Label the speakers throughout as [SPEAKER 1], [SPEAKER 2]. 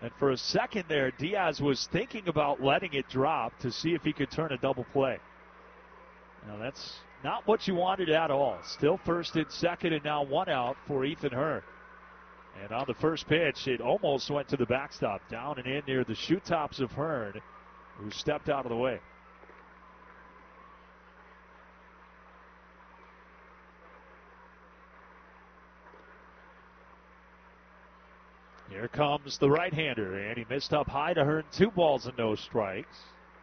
[SPEAKER 1] And for a second there, Diaz was thinking about letting it drop to see if he could turn a double play. Now that's not what you wanted at all. Still first and second, and now one out for Ethan Hearn. And on the first pitch, it almost went to the backstop, down and in near the shoe tops of Hearn, who stepped out of the way. Here comes the right-hander, and he missed up high to Hearn. 2 balls and no strikes.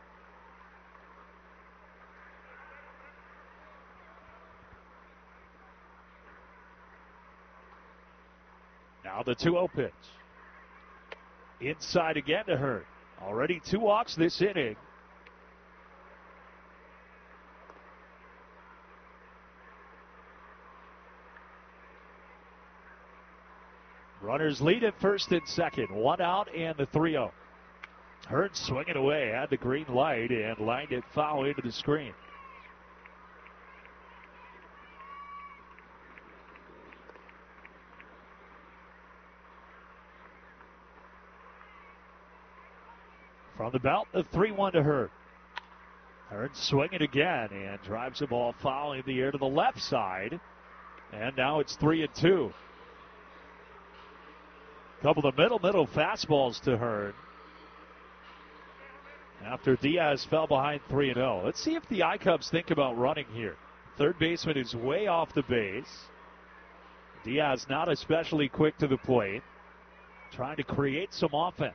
[SPEAKER 1] Now the 2-0 pitch. Inside again to Hearn. Already 2 walks this inning. Runners lead at first and second. 1 out and the 3-0. Hearn swinging away, had the green light and lined it foul into the screen. From the belt, the 3-1 to Hearn. Hearn swinging again and drives the ball foul in the air to the left side. And now it's 3-2. Couple of middle fastballs to Hearn after Diaz fell behind 3-0. Let's see if the I-Cubs think about running here. Third baseman is way off the base. Diaz not especially quick to the plate, trying to create some offense.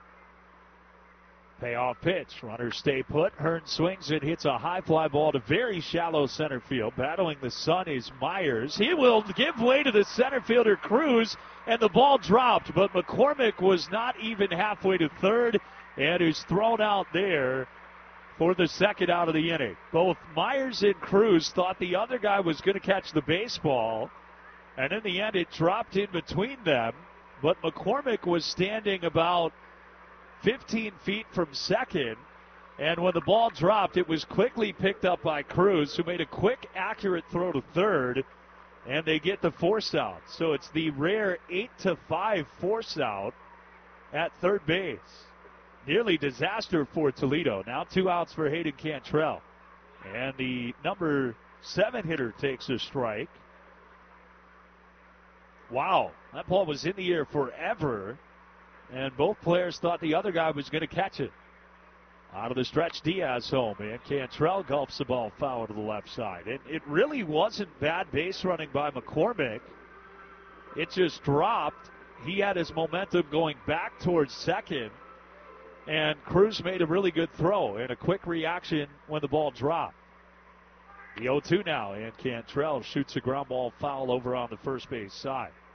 [SPEAKER 1] Payoff pitch. Runners stay put. Hearn swings and hits a high fly ball to very shallow center field. Battling the sun is Myers. He will give way to the center fielder Cruz, and the ball dropped. But McCormick was not even halfway to third and is thrown out there for the second out of the inning. Both Myers and Cruz thought the other guy was going to catch the baseball, and in the end it dropped in between them. But McCormick was standing about 15 feet from second, and when the ball dropped, it was quickly picked up by Cruz, who made a quick, accurate throw to third, and they get the force out. So it's the rare 8-5 force out at third base. Nearly disaster for Toledo. Now 2 outs for Hayden Cantrell, and the number 7 hitter takes a strike. Wow, that ball was in the air forever, and both players thought the other guy was going to catch it. Out of the stretch, Diaz home, and Cantrell gulps the ball foul to the left side. And it really wasn't bad base running by McCormick. It just dropped. He had his momentum going back towards second, and Cruz made a really good throw and a quick reaction when the ball dropped. The 0-2 now, and Cantrell shoots a ground ball foul over on the first base side.